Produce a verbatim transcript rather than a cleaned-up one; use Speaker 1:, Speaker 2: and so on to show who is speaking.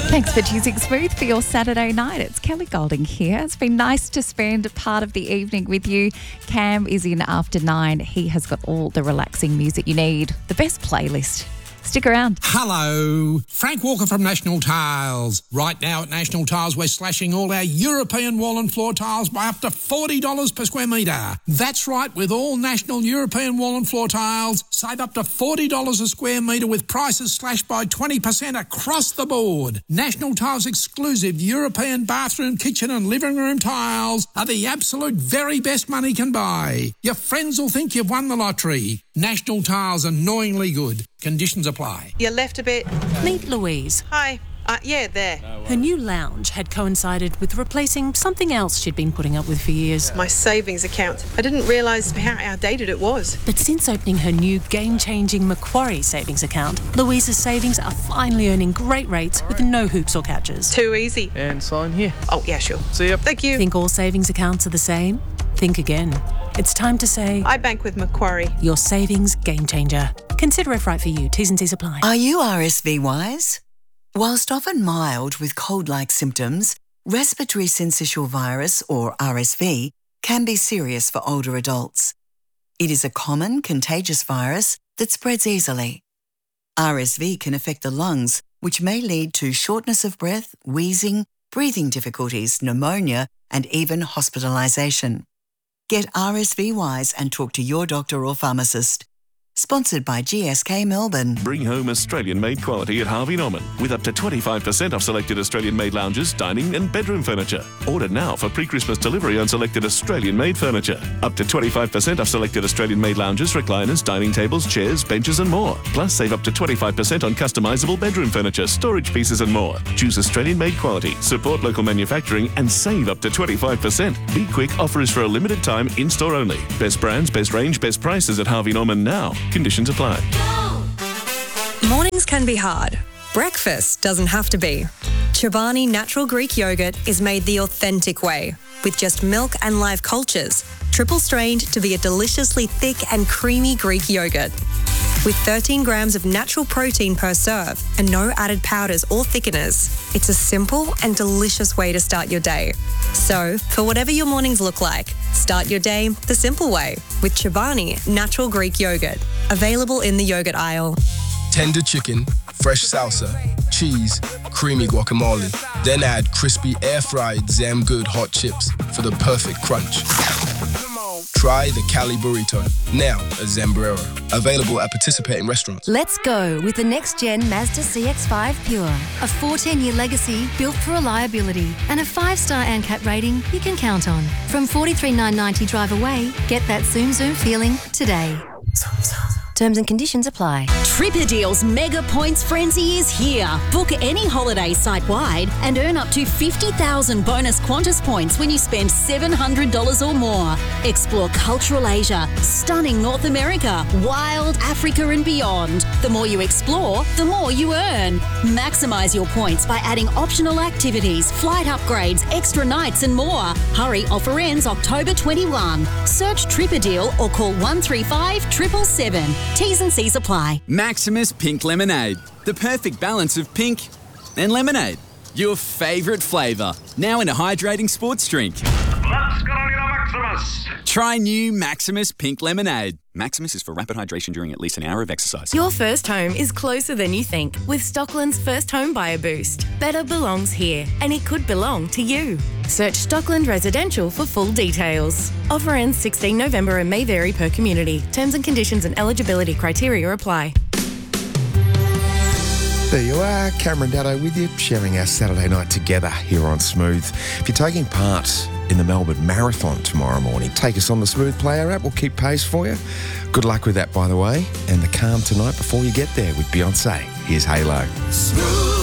Speaker 1: Thanks for choosing Smooth for your Saturday night. It's Kelly Golding here. It's been nice to spend part of the evening with you. Cam is in after nine. He has got all the relaxing music you need. The best playlist. Stick around.
Speaker 2: Hello, Frank Walker from National Tiles. Right now at National Tiles, we're slashing all our European wall and floor tiles by up to forty dollars per square metre. That's right, with all National European wall and floor tiles, save up to forty dollars a square metre with prices slashed by twenty percent across the board. National Tiles exclusive European bathroom, kitchen and living room tiles are the absolute very best money can buy. Your friends will think you've won the lottery. National Tiles, annoyingly good. Conditions apply.
Speaker 3: You left a bit.
Speaker 4: Meet Louise.
Speaker 3: Hi. Uh, yeah, there.
Speaker 4: Her new lounge had coincided with replacing something else she'd been putting up with for years.
Speaker 3: My savings account. I didn't realise how outdated it was.
Speaker 4: But since opening her new game-changing Macquarie savings account, Louise's savings are finally earning great rates with no hoops or catches.
Speaker 3: Too easy.
Speaker 5: And sign here.
Speaker 3: Oh, yeah, sure.
Speaker 5: See ya.
Speaker 3: Thank you.
Speaker 4: Think all savings accounts are the same? Think again. It's time to say...
Speaker 3: I bank with Macquarie.
Speaker 4: Your savings game changer. Consider if right for you. T's and C's apply.
Speaker 6: Are you R S V wise? Whilst often mild with cold-like symptoms, respiratory syncytial virus, or R S V, can be serious for older adults. It is a common contagious virus that spreads easily. R S V can affect the lungs, which may lead to shortness of breath, wheezing, breathing difficulties, pneumonia, and even hospitalisation. Get R S V wise and talk to your doctor or pharmacist. Sponsored by G S K Melbourne.
Speaker 7: Bring home Australian-made quality at Harvey Norman with up to twenty-five percent off selected Australian-made lounges, dining and bedroom furniture. Order now for pre-Christmas delivery on selected Australian-made furniture. Up to twenty-five percent off selected Australian-made lounges, recliners, dining tables, chairs, benches and more. Plus save up to twenty-five percent on customisable bedroom furniture, storage pieces and more. Choose Australian-made quality, support local manufacturing and save up to twenty-five percent. Be quick, offer is for a limited time, in-store only. Best brands, best range, best prices at Harvey Norman now. Conditions apply.
Speaker 8: Mornings can be hard. Breakfast doesn't have to be. Chobani Natural Greek Yogurt is made the authentic way, with just milk and live cultures, triple strained to be a deliciously thick and creamy Greek yogurt. With thirteen grams of natural protein per serve and no added powders or thickeners, it's a simple and delicious way to start your day. So, for whatever your mornings look like, start your day the simple way with Chobani Natural Greek Yogurt. Available in the yogurt aisle.
Speaker 9: Tender chicken, fresh salsa, cheese, creamy guacamole. Then add crispy air-fried Zam Good hot chips for the perfect crunch. Try the Cali Burrito, now at Zambrero. Available at participating restaurants.
Speaker 10: Let's go with the next-gen Mazda C X five Pure. A fourteen-year legacy built for reliability and a five-star A N C A T rating you can count on. From forty-three thousand nine hundred ninety drive away, get that Zoom Zoom feeling today. Terms and conditions apply.
Speaker 11: Tripperdeal's Mega Points Frenzy is here. Book any holiday site-wide and earn up to fifty thousand bonus Qantas points when you spend seven hundred dollars or more. Explore cultural Asia, stunning North America, wild Africa and beyond. The more you explore, the more you earn. Maximise your points by adding optional activities, flight upgrades, extra nights and more. Hurry, offer ends October twenty-first. Search Tripperdeal or call one three five, seven seven seven. T's and C's apply.
Speaker 12: Maximus Pink Lemonade. The perfect balance of pink and lemonade. Your favourite flavour. Now in a hydrating sports drink.
Speaker 13: Let's get on to Maximus.
Speaker 12: Try new Maximus Pink Lemonade. Maximus is for rapid hydration during at least an hour of exercise.
Speaker 14: Your first home is closer than you think with Stockland's First Home Buyer Boost. Better belongs here, and it could belong to you. Search Stockland Residential for full details. Offer ends sixteenth November and may vary per community. Terms and conditions and eligibility criteria apply.
Speaker 15: There you are, Cameron Daddo with you, sharing our Saturday night together here on Smooth. If you're taking part in the Melbourne Marathon tomorrow morning, take us on the Smooth Player app. We'll keep pace for you. Good luck with that, by the way. And the calm tonight before you get there with Beyonce. Here's Halo.
Speaker 16: Smooth.